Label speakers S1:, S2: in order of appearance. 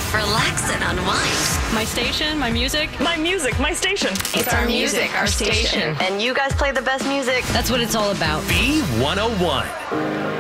S1: Relax and unwind.
S2: My station, my music.
S3: My music, my station.
S1: It's our music, our station.
S4: And you guys play the best music.
S2: That's what it's all about.
S5: B101.